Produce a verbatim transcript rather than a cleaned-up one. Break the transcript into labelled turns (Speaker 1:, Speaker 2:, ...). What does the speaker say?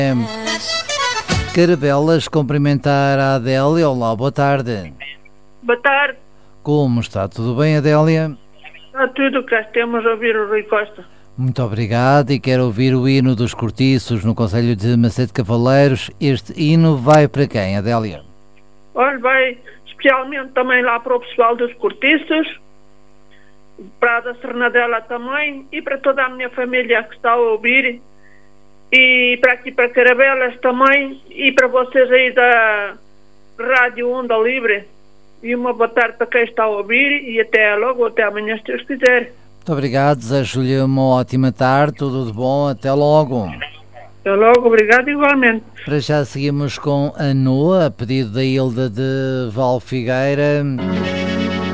Speaker 1: Caravelas, cumprimentar a Adélia. Olá, boa tarde.
Speaker 2: Boa tarde.
Speaker 1: Como está? Tudo bem, Adélia?
Speaker 2: Está tudo, cá temos a ouvir o Rui Costa.
Speaker 1: Muito obrigado, e quero ouvir o hino dos Cortiços no Concelho de Macedo Cavaleiros. Este hino vai para quem, Adélia?
Speaker 2: Olha, vai especialmente também lá para o pessoal dos Cortiços, para a da Sernadela também, e para toda a minha família que está a ouvir, e para aqui para Caravelas também, e para vocês aí da Rádio Onda Livre. E uma boa tarde para quem está a ouvir, e até logo, até amanhã, se Deus quiser.
Speaker 1: Muito obrigado, desejo-lhe uma ótima tarde, tudo de bom, até logo.
Speaker 2: Até logo, obrigado igualmente.
Speaker 1: Para já seguimos com a Noa, a pedido da Hilda de Valfigueira.